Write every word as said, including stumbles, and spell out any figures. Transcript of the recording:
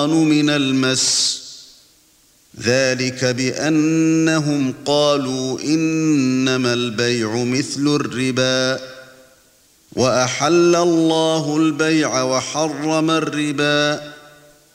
من المس ذلك بأنهم قالوا إنما البيع مثل الربا وأحل الله البيع وحرم الربا